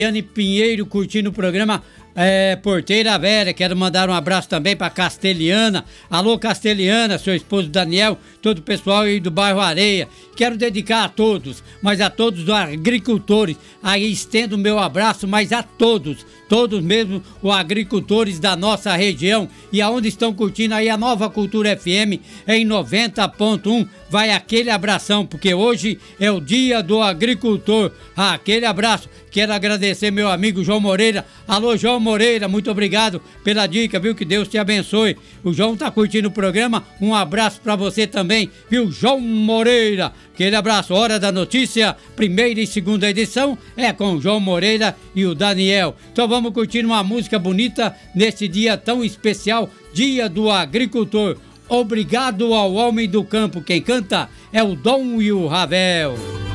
Daiane Pinheiro curtindo o programa Porteira Velha. Quero mandar um abraço também para Castelhana. Alô, Castelhana, seu esposo Daniel, todo o pessoal aí do bairro Areia. Quero dedicar a todos, mas a todos os agricultores. Aí estendo o meu abraço, mas a todos mesmo os agricultores da nossa região e aonde estão curtindo aí a Nova Cultura FM em 90.1. Vai aquele abração, porque hoje é o dia do agricultor. Aquele abraço. Quero agradecer meu amigo João Moreira. Alô, João Moreira, muito obrigado pela dica, viu? Que Deus te abençoe. O João tá curtindo o programa. Um abraço pra você também, viu, João Moreira? Aquele abraço. Hora da Notícia, primeira e segunda edição, é com o João Moreira e o Daniel. Então vamos curtir uma música bonita nesse dia tão especial, Dia do Agricultor. Obrigado ao homem do campo. Quem canta é o Dom e o Ravel.